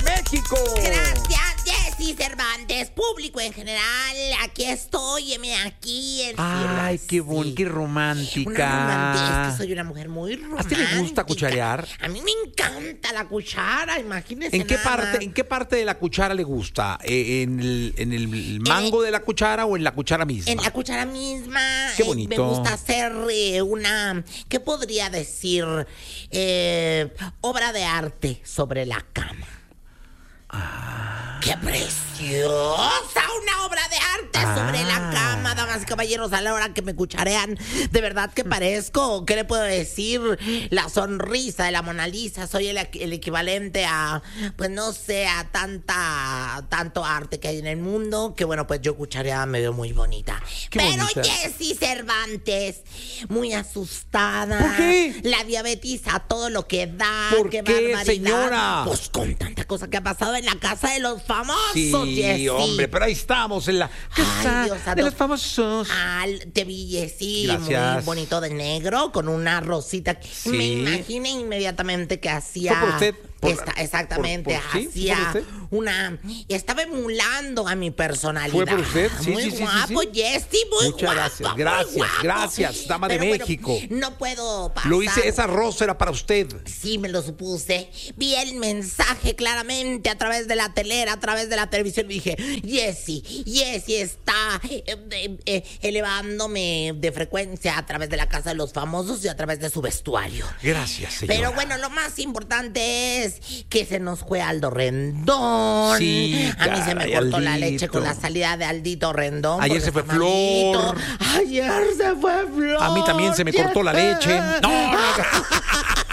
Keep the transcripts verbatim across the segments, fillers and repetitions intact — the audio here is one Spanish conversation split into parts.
de México. Gracias, Jessy Cervantes, público en general. Aquí estoy, heme aquí. El Ay, cielo qué así. bon, qué romántica. Una romántica. Es que soy una mujer muy romántica. ¿A ti le gusta cucharear? A mí me encanta la cuchara, imagínese. ¿En qué nada parte, más. en qué parte de la cuchara le gusta? ¿Eh, ¿En el, en el mango de la cuchara o en la cuchara misma? En la cuchara misma. Qué eh, bonito. me gusta hacer eh, una, ¿qué podría decir? Eh, obra de arte sobre la cama. Ah. ¡Qué preciosa! Una obra de arte Ah. sobre la cama, damas y caballeros, a la hora que me cucharean. De verdad que parezco, ¿qué le puedo decir? La sonrisa de la Mona Lisa. Soy el, el equivalente a, pues no sé, a tanta, tanto arte que hay en el mundo, que bueno, pues yo cuchareada me veo muy bonita. Qué Pero bonita. Jessy Cervantes, muy asustada. ¿Por qué? La diabetes a todo lo que da. ¿Por qué, barbaridad. señora? Pues con tanta cosa que ha pasado en la casa de los famosos, Sí, Jessy. hombre, pero ahí estamos en la Ay, casa Dios santo. de los famosos. Ah, te vi, Jessy, Gracias. muy bonito de negro, con una rosita. Sí. Me imaginé inmediatamente que hacía... ¿Fue por usted? Por- esta- exactamente, por- por- ¿sí? ¿Fue hacía por usted? una... Estaba emulando a mi personalidad. ¿Fue por usted? Sí, muy sí, sí, sí, guapo, sí. Jessy, muy Muchas guapo. gracias, muy gracias, guapo. gracias, dama de Pero bueno, México. no puedo pasar. Lo hice, esa rosa era para usted. Sí, me lo supuse. Vi el mensaje claramente a través de la telera, a través de la televisión. Y dije, Jessy, Jessy está eh, eh, eh, elevándome de frecuencia a través de la casa de los famosos y a través de su vestuario. Gracias, señora. Pero bueno, lo más importante es que se nos fue Aldo Rendón. Sí, a mí se me caray, cortó la Aldito. leche con la salida de Aldito Rendón. Ayer porque se fue está malito. Flor. Ayer se fue Flor. A mí también se me cortó la leche. No, no, no.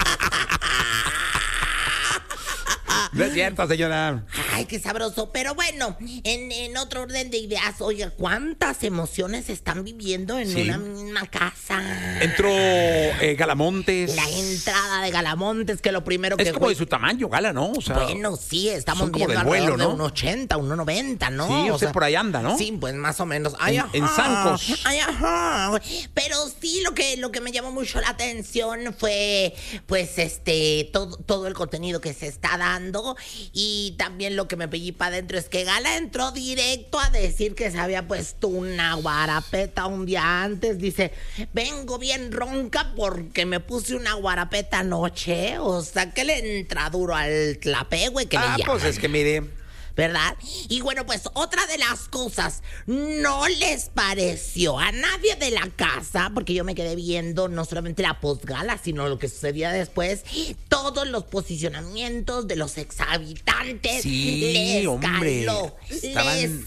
No es cierto, señora. Ay, qué sabroso. Pero bueno, en, en otro orden de ideas, oiga, ¿cuántas emociones se están viviendo en Sí. una misma casa? Entró eh, Galamontes. La entrada de Galamontes, que lo primero que... Es como fue- de su tamaño, Gala, ¿no? O sea, Bueno, sí, estamos son como viendo del alrededor vuelo, de ¿no? un ochenta, un noventa, ¿no? Sí, usted por ahí anda, ¿no? Sí, pues más o menos. Ay, En- ajá. en zancos. Ay, ajá. Pero sí, lo que, lo que me llamó mucho la atención fue, pues, este, todo, todo el contenido que se está dando. Y también lo que me pellí para adentro es que Gala entró directo a decir que se había puesto una guarapeta un día antes. Dice, vengo bien ronca porque me puse una guarapeta anoche. O sea, que le entra duro al tlapegue que Ah, le pues llaman. es que mire. ¿Verdad? Y bueno, pues otra de las cosas, no les pareció a nadie de la casa, porque yo me quedé viendo no solamente la posgala, sino lo que sucedía después, todos los posicionamientos de los exhabitantes. Sí, les hombre, caló, estaban- les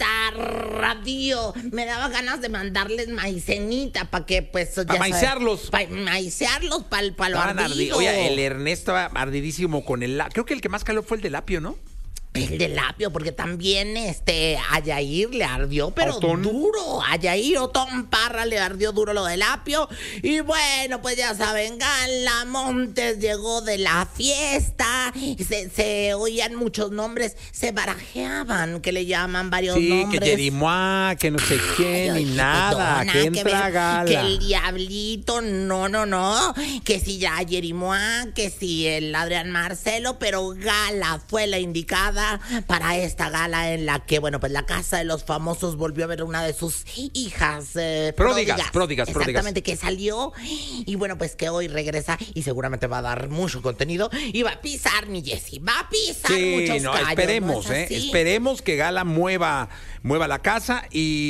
arradió. Me daba ganas de mandarles maicenita para que, pues, Pa' maicearlos. Para maicearlos, para el palo Estaban ardi- ardido. Oye, el Ernesto estaba ardidísimo con el... la- Creo que el que más caló fue el del apio, ¿no? El de Lapio, porque también este a Yair le ardió, pero Otón. duro. A Yair Otón Parra le ardió duro lo de Lapio. Y bueno, pues ya saben, Gala Montes llegó de la fiesta. Se, se oían muchos nombres, se barajeaban, que le llaman varios Sí, nombres. que Jerimois, que no sé quién, Ay, ni oye, nada, perdona, que entra ver, Gala. Que el diablito, no, no, no. Que si ya Jerimois, que si el Adrián Marcelo, pero Gala fue la indicada para esta gala en la que, bueno, pues la casa de los famosos volvió a ver una de sus hijas eh, Pródigas, pródigas, pródigas. Exactamente, que salió y bueno, pues que hoy regresa y seguramente va a dar mucho contenido y va a pisar, mi Jessy, va a pisar Sí, muchos no, callos, esperemos, ¿no es ¿eh? así? Esperemos que Gala mueva, mueva la casa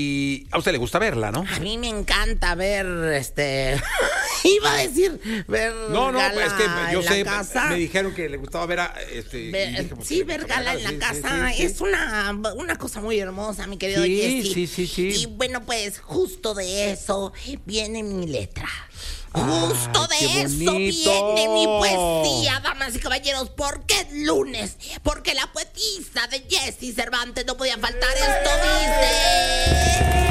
y a usted le gusta verla, ¿no? A mí me encanta ver, este... Iba a decir, ver No, no, gala es que yo en la sé, casa. me dijeron que le gustaba ver a... Este, Ver- y dije, pues, sí, que- ver gala en la sí, sí, casa sí, sí. es una, una cosa muy hermosa, mi querido Sí, Jessy. sí, sí, sí. Y bueno, pues justo de eso viene mi letra. Justo Ay, de qué eso bonito. viene mi poesía, damas y caballeros, porque es lunes, porque la poetisa de Jessy Cervantes no podía faltar. Esto dice...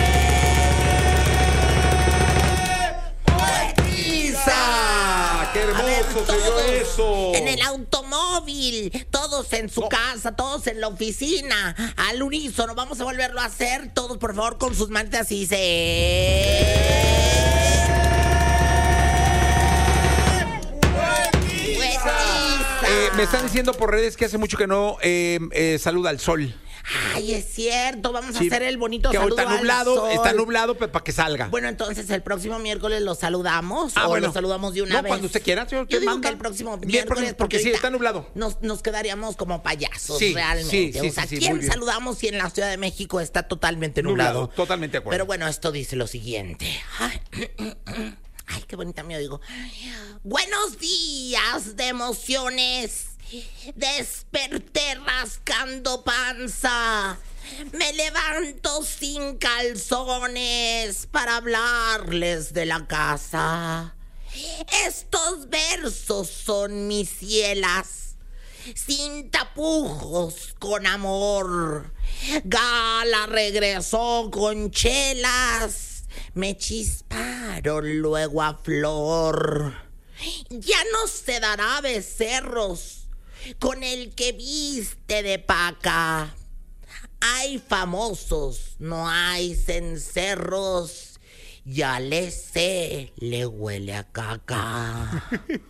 ¡Poetisa! ¡Qué hermoso A ver, se oyó todos eso! en el automóvil, todos en su No. casa, todos en la oficina, al unísono, vamos a volverlo a hacer, todos por favor con sus manitas y se... Eh, me están diciendo por redes que hace mucho que no eh, eh, saluda al sol. Ay, es cierto, vamos Sí, a hacer el bonito que saludo ahorita al nublado, sol. está nublado para que salga. Bueno, entonces el próximo miércoles lo saludamos Ah, o bueno. lo saludamos de una No, vez. cuando usted quiera, señor, Yo usted digo manda. que el próximo Bien, miércoles, porque- porque sí, ahorita está nublado. Nos, nos quedaríamos como payasos, Sí, realmente. sí, sí, o sea, sí, sí, ¿quién muy bien. saludamos si en la Ciudad de México está totalmente nublado? Nublado, totalmente de acuerdo. Pero bueno, esto dice lo siguiente. Ay, ay, qué bonita me oigo. Buenos días de emociones. Desperté rascando panza. Me levanto sin calzones para hablarles de la casa. Estos versos son mis cielas, sin tapujos, con amor. Gala regresó con chelas, me chisparon luego a flor. Ya no se dará becerros con el que viste de paca. Hay famosos, no hay cencerros. Ya le sé, le huele a caca.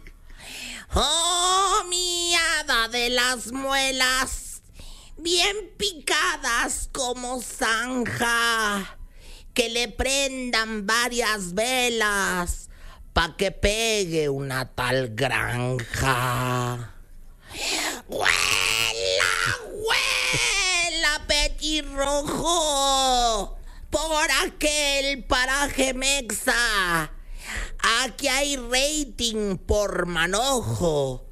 Oh, mi hada de las muelas, bien picadas como zanja. Que le prendan varias velas pa' que pegue una tal granja. ¡Huela, huela, petirrojo! Por aquel paraje mexa. Aquí hay rating por manojo.